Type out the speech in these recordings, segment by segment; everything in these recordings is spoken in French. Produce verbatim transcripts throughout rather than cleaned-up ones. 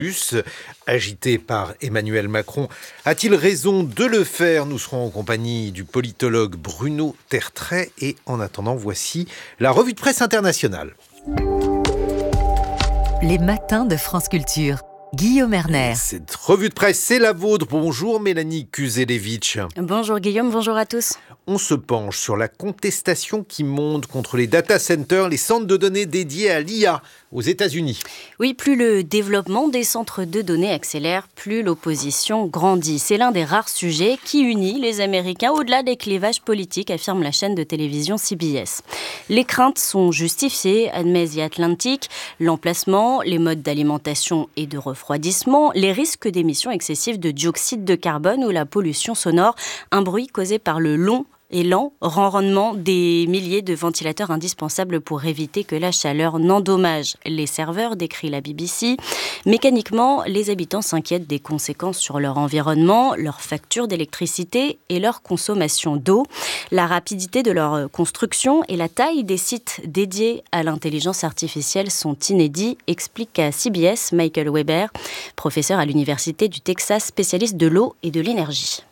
agité par Emmanuel Macron. A-t-il raison de le faire? Nous serons en compagnie du politologue Bruno Tertrais. Et en attendant, voici la revue de presse internationale. Les matins de France Culture. Guillaume Erner. Cette revue de presse, c'est la vôtre. Bonjour Mélanie Kuzelevic. Bonjour Guillaume, bonjour à tous. On se penche sur la contestation qui monte contre les data centers, les centres de données dédiés à l'I A aux États-Unis. Oui, plus le développement des centres de données accélère, plus l'opposition grandit. C'est l'un des rares sujets qui unit les Américains au-delà des clivages politiques, affirme la chaîne de télévision C B S. Les craintes sont justifiées, admet The Atlantic, l'emplacement, les modes d'alimentation et de refroidissement, les risques d'émissions excessives de dioxyde de carbone ou la pollution sonore, un bruit causé par le long et lent ronronnement des milliers de ventilateurs indispensables pour éviter que la chaleur n'endommage les serveurs, décrit la B B C. Mécaniquement, les habitants s'inquiètent des conséquences sur leur environnement, leur facture d'électricité et leur consommation d'eau. La rapidité de leur construction et la taille des sites dédiés à l'intelligence artificielle sont inédits, explique à C B S Michael Weber, professeur à l'Université du Texas, spécialiste de l'eau et de l'énergie.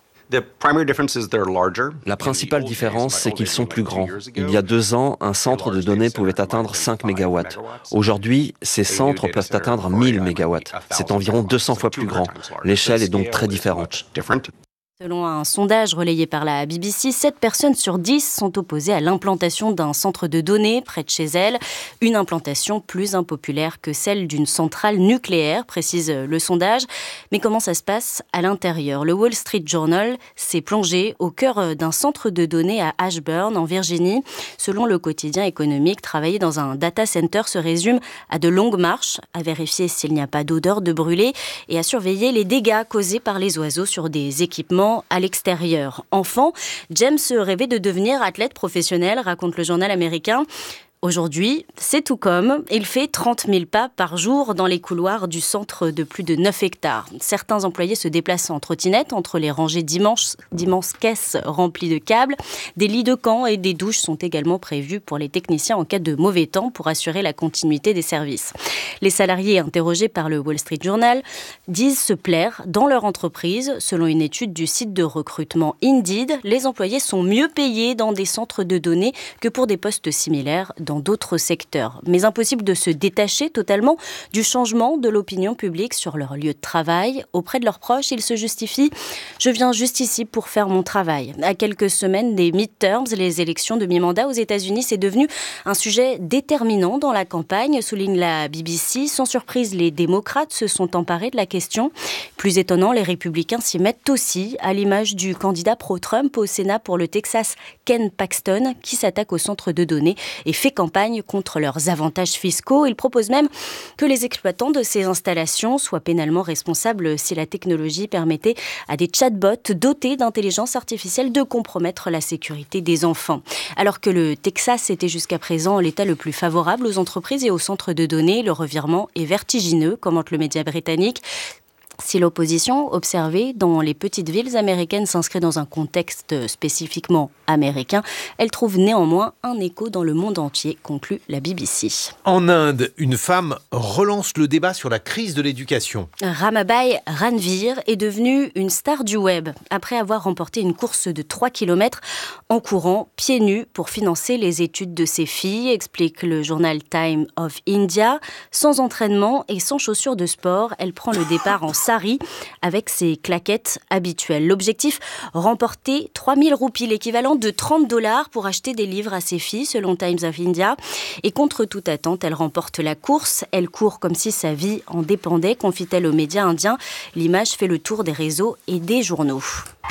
La principale différence, c'est qu'ils sont plus grands. Il y a deux ans, un centre de données pouvait atteindre cinq mégawatts. Aujourd'hui, ces centres peuvent atteindre mille mégawatts. C'est environ deux cents fois plus grand. L'échelle est donc très différente. Selon un sondage relayé par la B B C, sept personnes sur dix sont opposées à l'implantation d'un centre de données près de chez elles. Une implantation plus impopulaire que celle d'une centrale nucléaire, précise le sondage. Mais comment ça se passe à l'intérieur? Le Wall Street Journal s'est plongé au cœur d'un centre de données à Ashburn, en Virginie. Selon le quotidien économique, travailler dans un data center se résume à de longues marches, à vérifier s'il n'y a pas d'odeur de brûlé et à surveiller les dégâts causés par les oiseaux sur des équipements à l'extérieur. Enfant, James rêvait de devenir athlète professionnel, raconte le journal américain. Aujourd'hui, c'est tout comme. Il fait trente mille pas par jour dans les couloirs du centre de plus de neuf hectares. Certains employés se déplacent en trottinette entre les rangées d'immenses, d'immenses caisses remplies de câbles. Des lits de camp et des douches sont également prévus pour les techniciens en cas de mauvais temps pour assurer la continuité des services. Les salariés interrogés par le Wall Street Journal disent se plaire dans leur entreprise. Selon une étude du site de recrutement Indeed, les employés sont mieux payés dans des centres de données que pour des postes similaires dans d'autres secteurs. Mais impossible de se détacher totalement du changement de l'opinion publique sur leur lieu de travail. Auprès de leurs proches, ils se justifient « Je viens juste ici pour faire mon travail ». À quelques semaines des midterms, les élections de mi-mandat aux États-Unis, c'est devenu un sujet déterminant dans la campagne, souligne la B B C. Sans surprise, les démocrates se sont emparés de la question. Plus étonnant, les républicains s'y mettent aussi, à l'image du candidat pro-Trump au Sénat pour le Texas, Ken Paxton, qui s'attaque au centre de données et fait campagne contre leurs avantages fiscaux. Il propose même que les exploitants de ces installations soient pénalement responsables si la technologie permettait à des chatbots dotés d'intelligence artificielle de compromettre la sécurité des enfants. Alors que le Texas était jusqu'à présent l'État le plus favorable aux entreprises et aux centres de données, le revirement est vertigineux, commente le média britannique. Si l'opposition observée dans les petites villes américaines s'inscrit dans un contexte spécifiquement américain, elle trouve néanmoins un écho dans le monde entier, conclut la B B C. En Inde, une femme relance le débat sur la crise de l'éducation. Ramabai Ranvir est devenue une star du web après avoir remporté une course de trois kilomètres en courant pieds nus pour financer les études de ses filles, explique le journal Time of India. Sans entraînement et sans chaussures de sport, elle prend le départ en sari avec ses claquettes habituelles. L'objectif, remporter trois mille roupies, l'équivalent de trente dollars pour acheter des livres à ses filles, selon Times of India. Et contre toute attente, elle remporte la course. Elle court comme si sa vie en dépendait, confie-t-elle aux médias indiens. L'image fait le tour des réseaux et des journaux.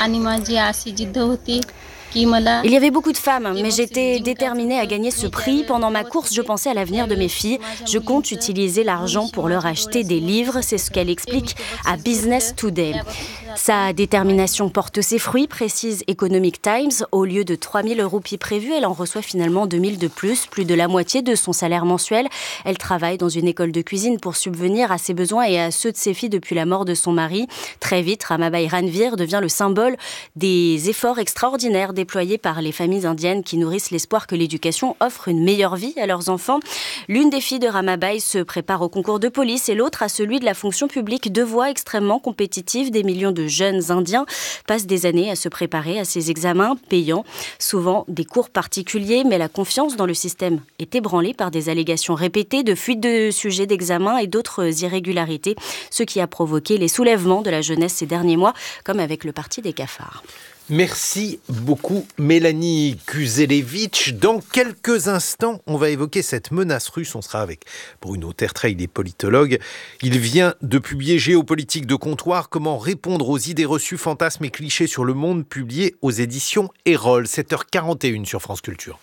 Il y avait beaucoup de femmes, mais j'étais déterminée à gagner ce prix. Pendant ma course, je pensais à l'avenir de mes filles. Je compte utiliser l'argent pour leur acheter des livres. C'est ce qu'elle explique à Business Today. Sa détermination porte ses fruits, précise Economic Times. Au lieu de trois mille roupies prévues, elle en reçoit finalement deux mille de plus, plus de la moitié de son salaire mensuel. Elle travaille dans une école de cuisine pour subvenir à ses besoins et à ceux de ses filles depuis la mort de son mari. Très vite, Ramabai Ranvir devient le symbole des efforts extraordinaires déployés par les familles indiennes qui nourrissent l'espoir que l'éducation offre une meilleure vie à leurs enfants. L'une des filles de Ramabai se prépare au concours de police et l'autre à celui de la fonction publique, deux voies extrêmement compétitives. Des millions de jeunes Indiens passent des années à se préparer à ces examens payants, souvent des cours particuliers, mais la confiance dans le système est ébranlée par des allégations répétées de fuite de sujets d'examen et d'autres irrégularités, ce qui a provoqué les soulèvements de la jeunesse ces derniers mois, comme avec le parti des cafards. Merci beaucoup Mélanie Kuzelevitch. Dans quelques instants, on va évoquer cette menace russe. On sera avec Bruno Tertrais, il est politologue. Il vient de publier Géopolitique de comptoir, comment répondre aux idées reçues, fantasmes et clichés sur le monde, publié aux éditions Erol. sept heures quarante et une sur France Culture.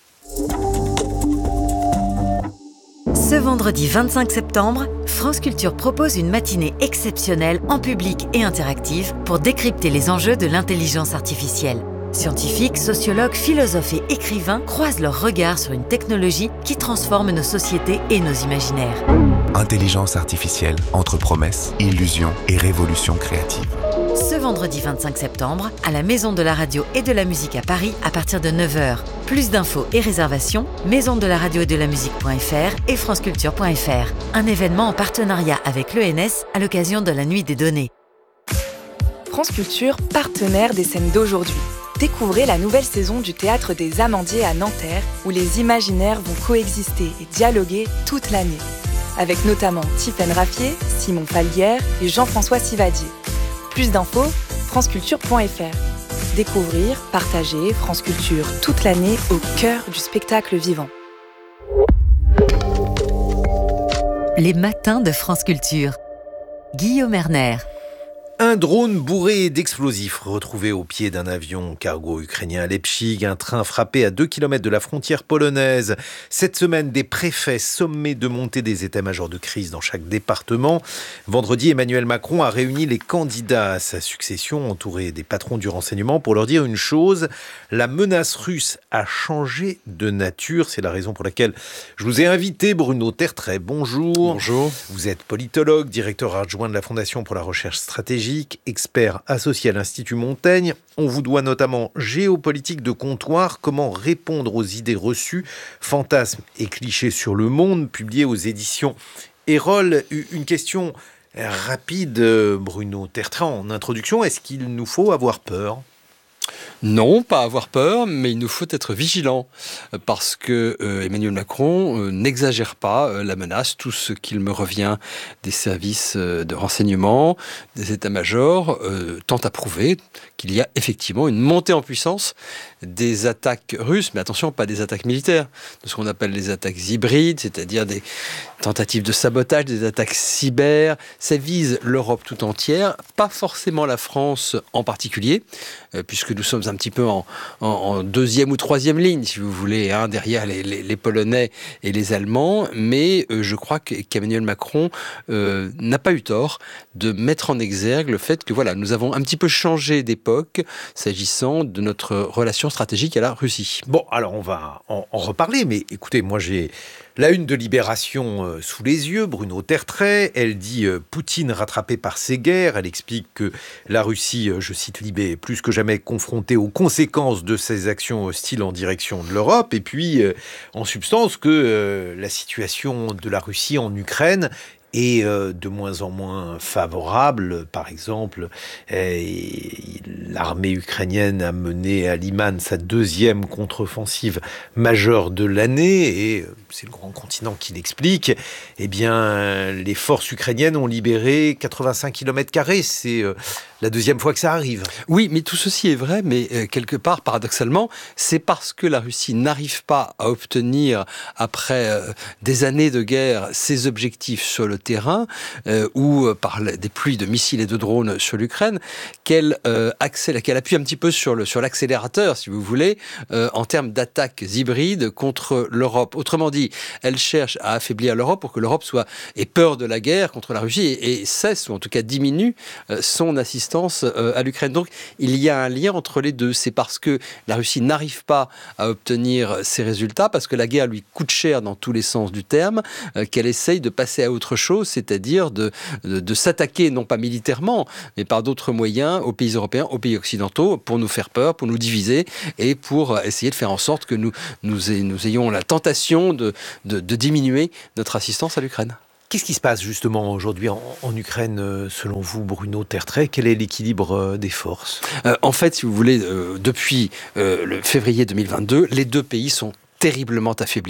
Ce vendredi vingt-cinq septembre, France Culture propose une matinée exceptionnelle en public et interactive pour décrypter les enjeux de l'intelligence artificielle. Scientifiques, sociologues, philosophes et écrivains croisent leurs regards sur une technologie qui transforme nos sociétés et nos imaginaires. Intelligence artificielle entre promesses, illusions et révolution créative. Ce vendredi vingt-cinq septembre, à la Maison de la Radio et de la Musique à Paris, à partir de neuf heures. Plus d'infos et réservations, maison de la radio et de la musique point f r et franceculture point f r. Un événement en partenariat avec l'E N S à l'occasion de la Nuit des données. France Culture, partenaire des scènes d'aujourd'hui. Découvrez la nouvelle saison du Théâtre des Amandiers à Nanterre, où les imaginaires vont coexister et dialoguer toute l'année. Avec notamment Tiffaine Raffier, Simon Falguière et Jean-François Sivadier. Plus d'infos, franceculture point f r. Découvrir, partager France Culture toute l'année au cœur du spectacle vivant. Les matins de France Culture. Guillaume Erner. Un drone bourré d'explosifs retrouvé au pied d'un avion cargo ukrainien à Leipzig, un train frappé à deux kilomètres de la frontière polonaise. Cette semaine, des préfets sommés de monter des états-majors de crise dans chaque département. Vendredi, Emmanuel Macron a réuni les candidats à sa succession, entouré des patrons du renseignement, pour leur dire une chose: la menace russe a changé de nature. C'est la raison pour laquelle je vous ai invité, Bruno Tertrais. Bonjour. Bonjour. Vous êtes politologue, directeur adjoint de la Fondation pour la recherche stratégique, expert associé à l'Institut Montaigne. On vous doit notamment Géopolitique de comptoir, comment répondre aux idées reçues, fantasmes et clichés sur le monde, publié aux éditions Erol. Une question rapide, Bruno Tertrais, en introduction. Est-ce qu'il nous faut avoir peur ? Non, pas avoir peur, mais il nous faut être vigilants parce que euh, Emmanuel Macron euh, n'exagère pas euh, la menace. Tout ce qu'il me revient des services euh, de renseignement, des états-majors, euh, tend à prouver qu'il y a effectivement une montée en puissance des attaques russes, mais attention, pas des attaques militaires, de ce qu'on appelle les attaques hybrides, c'est-à-dire des tentatives de sabotage, des attaques cyber. Ça vise l'Europe tout entière, pas forcément la France en particulier, euh, puisque nous sommes un petit peu en, en, en deuxième ou troisième ligne, si vous voulez, hein, derrière les, les, les Polonais et les Allemands, mais euh, je crois que, qu'Emmanuel Macron euh, n'a pas eu tort de mettre en exergue le fait que voilà, nous avons un petit peu changé d'époque s'agissant de notre relation stratégique à la Russie. Bon, alors on va en, en reparler, mais écoutez, moi j'ai la une de Libération euh, sous les yeux, Bruno Tertrais. Elle dit euh, « Poutine rattrapé par ses guerres ». Elle explique que la Russie, euh, je cite Libé, est plus que jamais confrontée aux conséquences de ses actions hostiles en direction de l'Europe. Et puis, euh, en substance, que euh, la situation de la Russie en Ukraine est euh, de moins en moins favorable. Par exemple, euh, l'armée ukrainienne a mené à Liman sa deuxième contre-offensive majeure de l'année, et c'est le grand continent qui l'explique. Eh bien, les forces ukrainiennes ont libéré quatre-vingt-cinq kilomètres carrés. C'est euh, la deuxième fois que ça arrive. Oui, mais tout ceci est vrai, mais euh, quelque part, paradoxalement, c'est parce que la Russie n'arrive pas à obtenir, après euh, des années de guerre, ses objectifs sur le terrain, euh, ou euh, par des pluies de missiles et de drones sur l'Ukraine, qu'elle euh, accélère, qu'elle appuie un petit peu sur, le, sur l'accélérateur, si vous voulez, euh, en termes d'attaques hybrides contre l'Europe. Autrement dit, Russie, elle cherche à affaiblir l'Europe pour que l'Europe soit ait peur de la guerre contre la Russie et, et cesse, ou en tout cas diminue, euh, son assistance euh, à l'Ukraine. Donc il y a un lien entre les deux. C'est parce que la Russie n'arrive pas à obtenir ces résultats, parce que la guerre lui coûte cher dans tous les sens du terme, euh, qu'elle essaye de passer à autre chose, c'est-à-dire de, de, de s'attaquer, non pas militairement, mais par d'autres moyens, aux pays européens, aux pays occidentaux, pour nous faire peur, pour nous diviser et pour essayer de faire en sorte que nous, nous, nous ayons la tentation de, de, de diminuer notre assistance à l'Ukraine. Qu'est-ce qui se passe justement aujourd'hui en, en Ukraine, selon vous, Bruno Tertrais? Quel est l'équilibre des forces? euh, En fait, si vous voulez, euh, depuis euh, le février deux mille vingt-deux, les deux pays sont terriblement affaiblis.